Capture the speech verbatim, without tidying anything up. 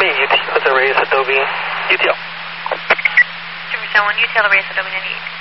me, U T L, the Reyes Adobe, U T L. two seven one, U T L, the Reyes Adobe ninety-eight.